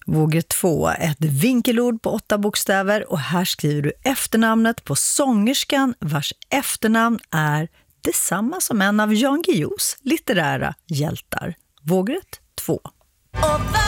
Vågor 2, ett vinkelord på 8 bokstäver, och här skriver du efternamnet på sångerskan vars efternamn är detsamma som en av Jan Guillous litterära hjältar. Vågor 2.